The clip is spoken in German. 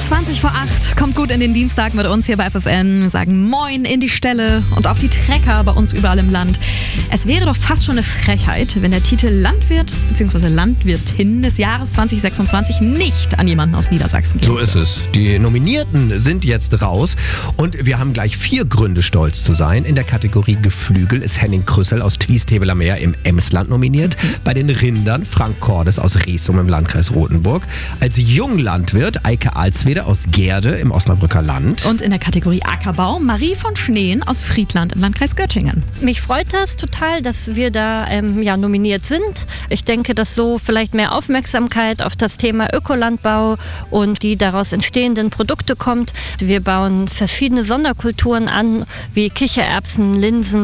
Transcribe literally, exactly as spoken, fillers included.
zwanzig vor acht, kommt gut in den Dienstag mit uns hier bei F F N. Wir sagen Moin in die Ställe und auf die Trecker bei uns überall im Land. Es wäre doch fast schon eine Frechheit, wenn der Titel Landwirt bzw. Landwirtin des Jahres zwanzig sechsundzwanzig nicht an jemanden aus Niedersachsen geht. So ist es. Die Nominierten sind jetzt raus und wir haben gleich vier Gründe, stolz zu sein. In der Kategorie Geflügel ist Henning Krüssel aus Twiestebeler Meer im Emsland nominiert. Mhm. Bei den Rindern Frank Cordes aus Riesum im Landkreis Rothenburg. Als Junglandwirt Eike Alswede aus Gerde im Osnabrücker Land. Und in der Kategorie Ackerbau Marie von Schneen aus Friedland im Landkreis Göttingen. Mich freut das total, dass wir da ähm, ja, nominiert sind. Ich denke, dass so vielleicht mehr Aufmerksamkeit auf das Thema Ökolandbau und die daraus entstehenden Produkte kommt. Wir bauen verschiedene Sonderkulturen an, wie Kichererbsen, Linsen,